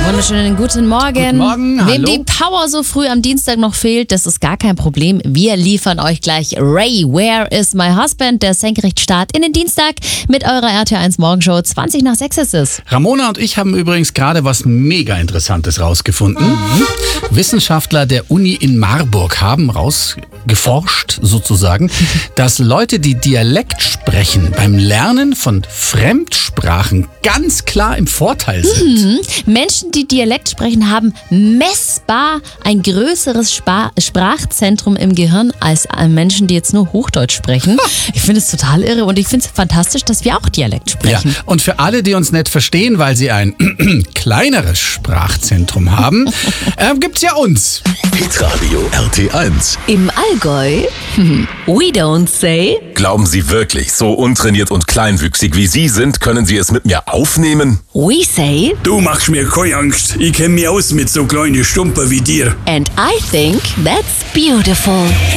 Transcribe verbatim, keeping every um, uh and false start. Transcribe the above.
Wunderschönen guten Morgen. Guten Morgen, Wem hallo. die Power so früh am Dienstag noch fehlt, das ist gar kein Problem. Wir liefern euch gleich Ray, Where is my husband? Der Senkrechtstart in den Dienstag mit eurer R T eins Morgenshow. zwanzig nach sechs ist es. Ramona und ich haben übrigens gerade was mega Interessantes rausgefunden. Mhm. Wissenschaftler der Uni in Marburg haben rausgeforscht, sozusagen, dass Leute, die Dialekt sprechen, beim Lernen von Fremdsprachen ganz klar im Vorteil sind. Mhm. Menschen, die Dialekt sprechen, haben messbar ein größeres Spa- Sprachzentrum im Gehirn als Menschen, die jetzt nur Hochdeutsch sprechen. Ich finde es total irre und ich finde es fantastisch, dass wir auch Dialekt sprechen. Ja. Und für alle, die uns nicht verstehen, weil sie ein kleineres Sprachzentrum haben, äh, gibt's ja uns. Hitradio R T eins. Im Allgäu? We don't say. Glauben Sie wirklich, so untrainiert und kleinwüchsig wie Sie sind, können Sie es mit mir aufnehmen? We say. Du machst mir keine Angst. Ich kenn mich aus mit so kleinen Stumpen wie dir. And I think that's beautiful.